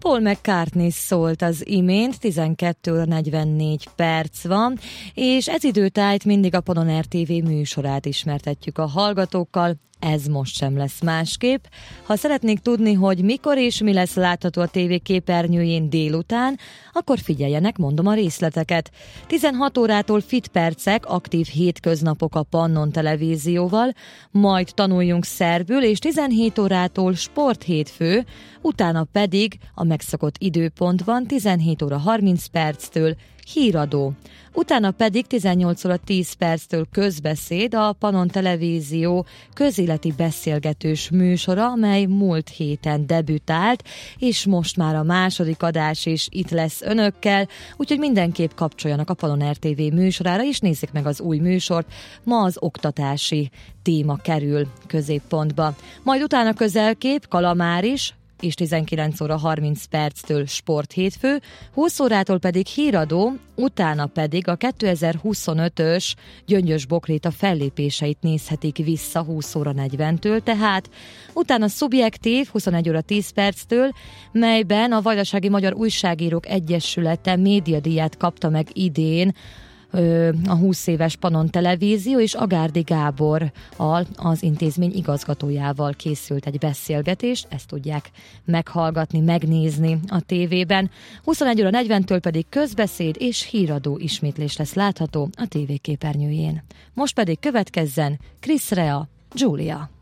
Paul McCartney szólt az imént, 12:44 perc van, és ez időtájt mindig a Panon RTV műsorát ismertetjük a hallgatókkal, ez most sem lesz másképp. Ha szeretnék tudni, hogy mikor és mi lesz látható a tévé képernyőjén délután, akkor figyeljenek, mondom a részleteket. 16 órától Fit percek, aktív hétköznapok a Pannon televízióval, majd tanuljunk szerbül, és 17 órától Sport hétfő, utána pedig a megszokott időpontban 17 óra 30 perctől híradó. Utána pedig 18 óra 10 perctől közbeszéd, a Pannon televízió közéleti beszélgetős műsora, amely múlt héten debütált, és most már a második adás is itt lesz önökkel, úgyhogy mindenképp kapcsoljanak a Panon RTV műsorára, és nézzék meg az új műsort. Ma az oktatási téma kerül középpontba. Majd utána közelkép, kalamár is, és 19 óra 30 perctől Sport hétfő, 20 órától pedig híradó, utána pedig a 2025-ös Gyöngyös Bokréta fellépéseit nézhetik vissza 20 óra 40-től, tehát utána Szubjektív 21 óra 10 perctől, melyben a Vajdasági Magyar Újságírók Egyesülete médiadíját kapta meg idén a 20 éves Pannon televízió, és Agárdi Gábor az intézmény igazgatójával készült egy beszélgetés, ezt tudják meghallgatni, megnézni a tévében. 21 óra 40-től pedig közbeszéd és híradó ismétlés lesz látható a tévé képernyőjén. Most pedig következzen Chris Rea, Julia.